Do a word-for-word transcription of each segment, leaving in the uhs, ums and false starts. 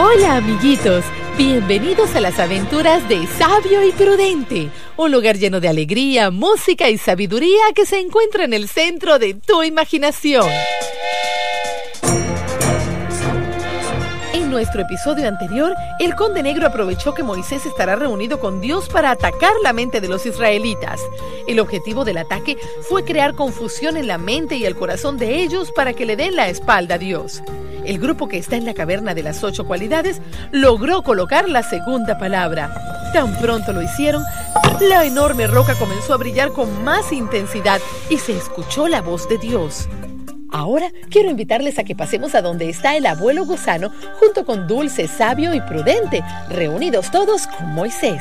Hola amiguitos, bienvenidos a las aventuras de Sabio y Prudente, un lugar lleno de alegría, música y sabiduría que se encuentra en el centro de tu imaginación. En nuestro episodio anterior, el Conde Negro aprovechó que Moisés estará reunido con Dios para atacar la mente de los israelitas. El objetivo del ataque fue crear confusión en la mente y el corazón de ellos para que le den la espalda a Dios. El grupo que está en la caverna de las ocho cualidades logró colocar la segunda palabra. Tan pronto lo hicieron, la enorme roca comenzó a brillar con más intensidad y se escuchó la voz de Dios. Ahora quiero invitarles a que pasemos a donde está el abuelo Gusano junto con Dulce, Sabio y Prudente, reunidos todos con Moisés.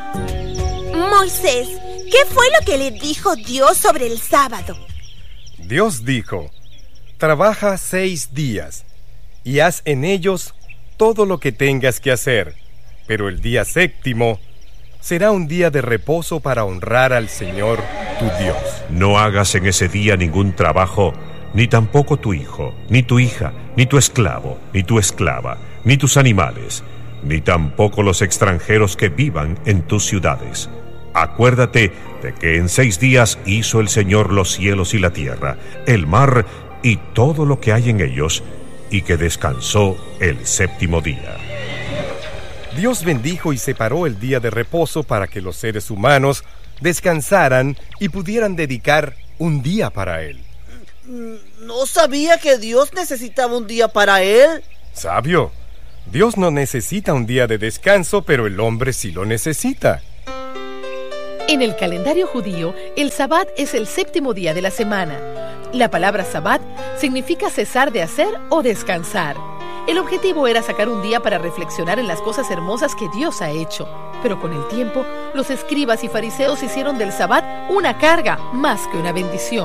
Moisés, ¿qué fue lo que le dijo Dios sobre el sábado? Dios dijo: trabaja seis días y haz en ellos todo lo que tengas que hacer, pero el día séptimo será un día de reposo para honrar al Señor tu Dios. No hagas en ese día ningún trabajo, ni tampoco tu hijo, ni tu hija, ni tu esclavo, ni tu esclava, ni tus animales, ni tampoco los extranjeros que vivan en tus ciudades. Acuérdate de que en seis días hizo el Señor los cielos y la tierra, el mar y todo lo que hay en ellos, y que descansó el séptimo día. Dios bendijo y separó el día de reposo para que los seres humanos descansaran y pudieran dedicar un día para Él. No sabía que Dios necesitaba un día para Él. Sabio, Dios no necesita un día de descanso, pero el hombre sí lo necesita. En el calendario judío, el Sabbat es el séptimo día de la semana. La palabra Sabbat significa cesar de hacer o descansar. El objetivo era sacar un día para reflexionar en las cosas hermosas que Dios ha hecho. Pero con el tiempo, los escribas y fariseos hicieron del Sabbat una carga más que una bendición.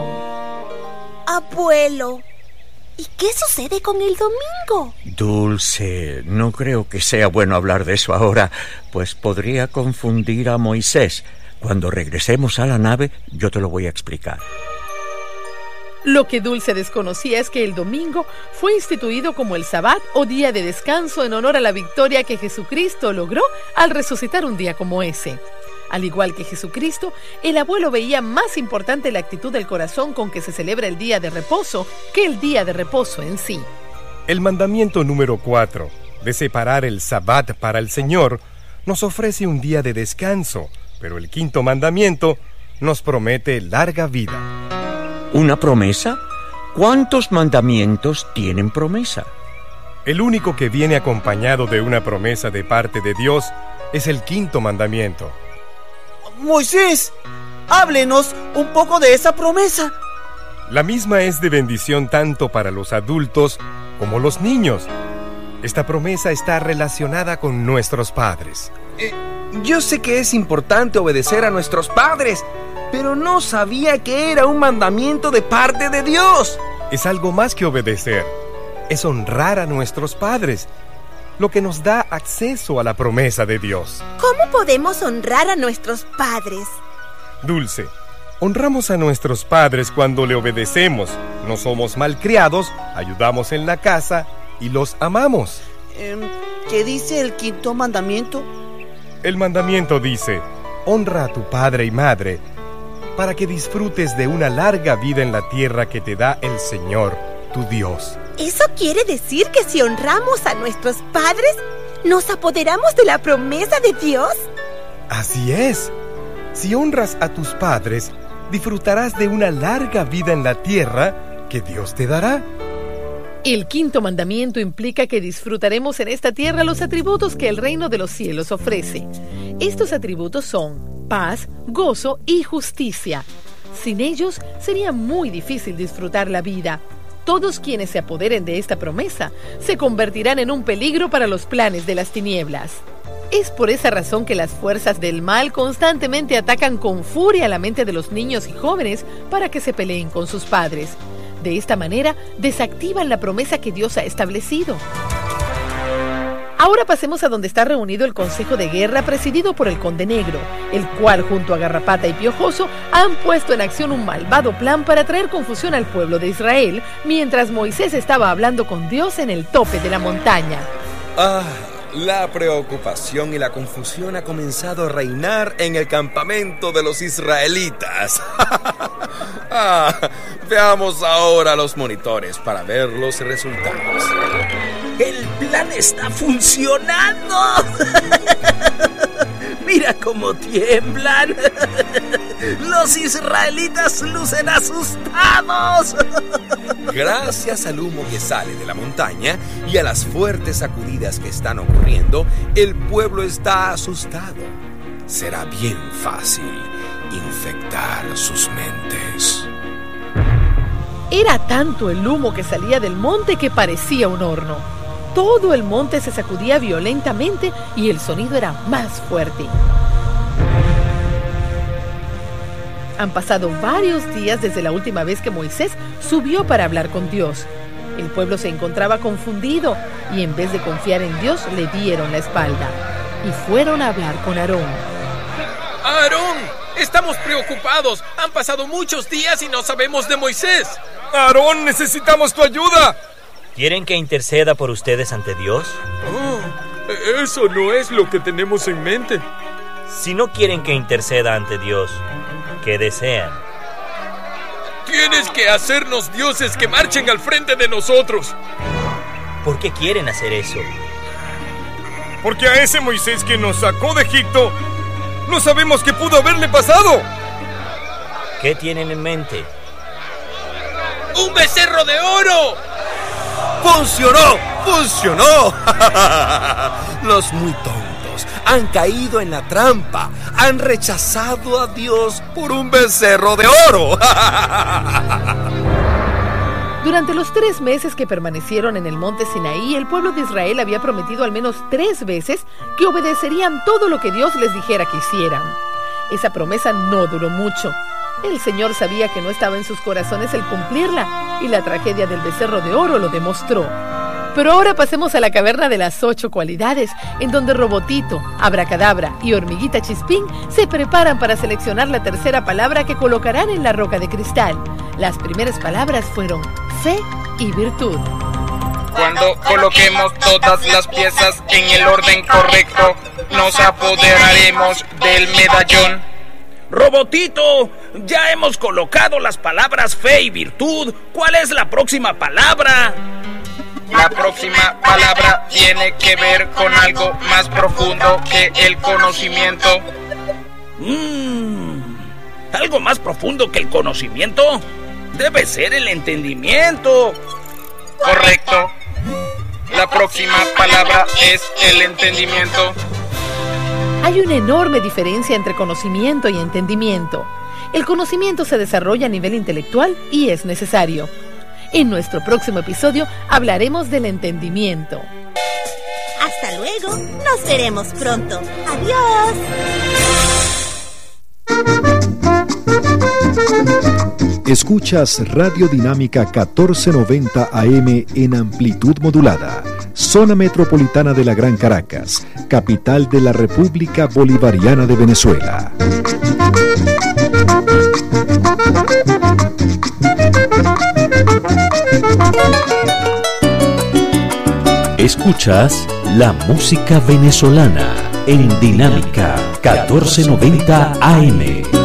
Abuelo, ¿y qué sucede con el domingo? Dulce, no creo que sea bueno hablar de eso ahora, pues podría confundir a Moisés. Cuando regresemos a la nave, yo te lo voy a explicar. Lo que Dulce desconocía es que el domingo fue instituido como el Sabbat o día de descanso en honor a la victoria que Jesucristo logró al resucitar un día como ese. Al igual que Jesucristo, el abuelo veía más importante la actitud del corazón con que se celebra el día de reposo que el día de reposo en sí. El mandamiento número cuatro, de separar el Sabbat para el Señor, nos ofrece un día de descanso, pero el quinto mandamiento nos promete larga vida. ¿Una promesa? ¿Cuántos mandamientos tienen promesa? El único que viene acompañado de una promesa de parte de Dios es el quinto mandamiento. Moisés, háblenos un poco de esa promesa. La misma es de bendición tanto para los adultos como los niños. Esta promesa está relacionada con nuestros padres. Eh, yo sé que es importante obedecer a nuestros padres, pero no sabía que era un mandamiento de parte de Dios. Es algo más que obedecer. Es honrar a nuestros padres, lo que nos da acceso a la promesa de Dios. ¿Cómo podemos honrar a nuestros padres? Dulce, honramos a nuestros padres cuando le obedecemos. No somos malcriados, ayudamos en la casa y los amamos. Eh, ¿Qué dice el quinto mandamiento? El mandamiento dice: honra a tu padre y madre, para que disfrutes de una larga vida en la tierra que te da el Señor, tu Dios. ¿Eso quiere decir que si honramos a nuestros padres, nos apoderamos de la promesa de Dios? Así es. Si honras a tus padres, disfrutarás de una larga vida en la tierra que Dios te dará. El quinto mandamiento implica que disfrutaremos en esta tierra los atributos que el reino de los cielos ofrece. Estos atributos son paz, gozo y justicia. Sin ellos, sería muy difícil disfrutar la vida. Todos quienes se apoderen de esta promesa se convertirán en un peligro para los planes de las tinieblas. Es por esa razón que las fuerzas del mal constantemente atacan con furia la mente de los niños y jóvenes para que se peleen con sus padres. De esta manera, desactivan la promesa que Dios ha establecido. Ahora pasemos a donde está reunido el Consejo de Guerra presidido por el Conde Negro, el cual junto a Garrapata y Piojoso han puesto en acción un malvado plan para traer confusión al pueblo de Israel, mientras Moisés estaba hablando con Dios en el tope de la montaña. Ah, la preocupación y la confusión ha comenzado a reinar en el campamento de los israelitas. Ah, veamos ahora los monitores para ver los resultados. ¡El plan está funcionando! ¡Mira cómo tiemblan! ¡Los israelitas lucen asustados! Gracias al humo que sale de la montaña y a las fuertes sacudidas que están ocurriendo, el pueblo está asustado. Será bien fácil infectar sus mentes. Era tanto el humo que salía del monte que parecía un horno. Todo el monte se sacudía violentamente y el sonido era más fuerte. Han pasado varios días desde la última vez que Moisés subió para hablar con Dios. El pueblo se encontraba confundido y en vez de confiar en Dios le dieron la espalda y fueron a hablar con Aarón. ¡Aarón! ¡Estamos preocupados! Han pasado muchos días y no sabemos de Moisés. Aarón, necesitamos tu ayuda. ¿Quieren que interceda por ustedes ante Dios? Oh, eso no es lo que tenemos en mente. Si no quieren que interceda ante Dios, ¿qué desean? Tienes que hacernos dioses que marchen al frente de nosotros. ¿Por qué quieren hacer eso? Porque a ese Moisés que nos sacó de Egipto, no sabemos qué pudo haberle pasado. ¿Qué tienen en mente? ¡Un becerro de oro! ¡Funcionó! ¡Funcionó! Los muy tontos han caído en la trampa. Han rechazado a Dios por un becerro de oro. Durante los tres meses que permanecieron en el monte Sinaí, el pueblo de Israel había prometido al menos tres veces que obedecerían todo lo que Dios les dijera que hicieran. Esa promesa no duró mucho. El Señor sabía que no estaba en sus corazones el cumplirla, y la tragedia del becerro de oro lo demostró. Pero ahora pasemos a la caverna de las ocho cualidades, en donde Robotito, Abracadabra y Hormiguita Chispín se preparan para seleccionar la tercera palabra que colocarán en la roca de cristal. Las primeras palabras fueron fe y virtud. Cuando coloquemos todas las piezas en el orden correcto, nos apoderaremos del medallón. Robotito, ya hemos colocado las palabras fe y virtud. ¿Cuál es la próxima palabra? La próxima palabra tiene que ver con algo más profundo que el conocimiento. Mm, ¿Algo más profundo que el conocimiento? Debe ser el entendimiento. Correcto. La próxima palabra es el entendimiento. Hay una enorme diferencia entre conocimiento y entendimiento. El conocimiento se desarrolla a nivel intelectual y es necesario. En nuestro próximo episodio hablaremos del entendimiento. Hasta luego, nos veremos pronto. Adiós. Escuchas Radio Dinámica catorce noventa A M en amplitud modulada, zona metropolitana de la Gran Caracas, capital de la República Bolivariana de Venezuela. Escuchas la música venezolana en Dinámica catorce noventa A M.